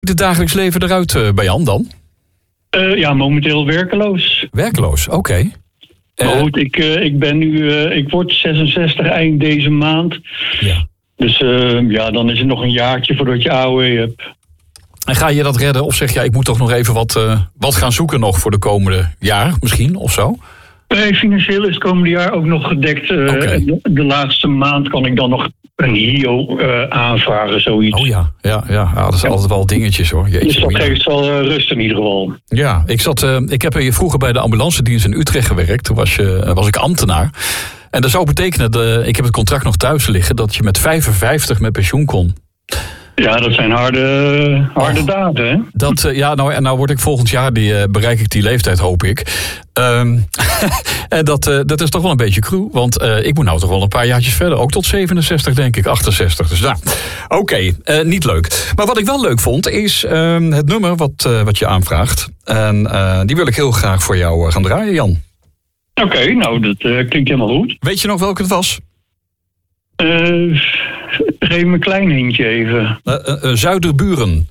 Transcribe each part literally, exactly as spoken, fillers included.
Het dagelijks leven eruit uh, bij Jan dan? Uh, ja, momenteel werkeloos. Werkeloos, oké. Okay. Uh, maar goed, ik, uh, ik ben nu, uh, ik word zesenzestig eind deze maand. Ja. Dus uh, ja, dan is het nog een jaartje voordat je A O W hebt. En ga je dat redden of zeg je, ik moet toch nog even wat, uh, wat gaan zoeken nog voor de komende jaar misschien of zo? Nee, financieel is het komende jaar ook nog gedekt. Uh, okay. de, de laatste maand kan ik dan nog een H I O uh, aanvragen, zoiets. Oh ja, ja, ja. ja dat zijn ja. altijd wel dingetjes hoor. Jeetje, dus dat geeft wel uh, rust in ieder geval. Ja, ik, zat, uh, ik heb hier vroeger bij de ambulancedienst in Utrecht gewerkt. Toen was, je, was ik ambtenaar. En dat zou betekenen, de, ik heb het contract nog thuis liggen, dat je met vijfenvijftig met pensioen kon. Ja, dat zijn harde, harde oh, dagen, hè? Dat, uh, ja, nou, en nou word ik volgend jaar, die, uh, bereik ik die leeftijd, hoop ik. Um, en dat, uh, dat is toch wel een beetje cru, want uh, ik moet nou toch wel een paar jaartjes verder. Ook tot zevenenzestig, denk ik, achtenzestig. Dus nou, oké, okay, uh, niet leuk. Maar wat ik wel leuk vond, is uh, het nummer wat, uh, wat je aanvraagt. En uh, die wil ik heel graag voor jou uh, gaan draaien, Jan. Oké, okay, nou, dat uh, klinkt helemaal goed. Weet je nog welke het was? Uh, geef me een klein hintje even. Uh, uh, uh, Zuiderburen.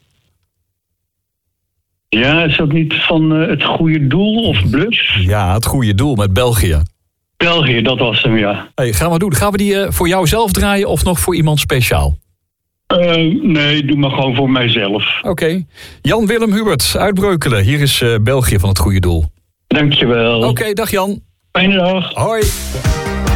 Ja, is dat niet van uh, Het Goede Doel of Bluff? Ja, Het Goede Doel met België. België, dat was hem, ja. Hey, gaan we doen. Gaan we die uh, voor jou zelf draaien of nog voor iemand speciaal? Uh, nee, doe maar gewoon voor mijzelf. Oké. Okay. Jan Willem Hubert uit Breukelen. Hier is uh, België van Het Goede Doel. Dankjewel. Oké, okay, dag Jan. Fijne dag. Hoi.